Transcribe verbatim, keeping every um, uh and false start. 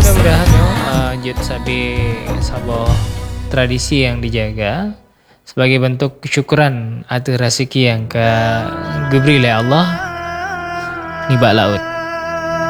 mudah-mudahan yo uh, jut sabi sabo tradisi yang dijaga sebagai bentuk kesyukuran atas rezeki yang ke geberi oleh Allah nibak laut.